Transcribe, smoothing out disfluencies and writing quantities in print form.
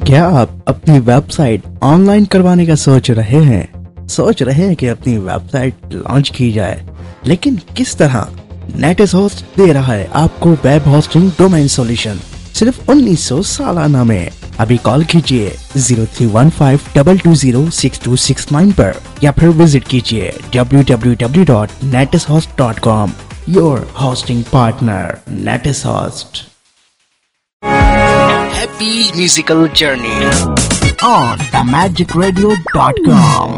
क्या आप अपनी वेबसाइट ऑनलाइन करवाने का सोच रहे हैं? सोच रहे हैं कि अपनी वेबसाइट लॉन्च की जाए, लेकिन किस तरह? नेटिस होस्ट दे रहा है आपको वेब होस्टिंग डोमेन सॉल्यूशन सिर्फ 1900 सालाना में। अभी कॉल कीजिए 0315220669 पर या फिर विजिट कीजिए www.netishost.com। Your hosting partner नेटिस host. Happy musical journey on themagicradio.com.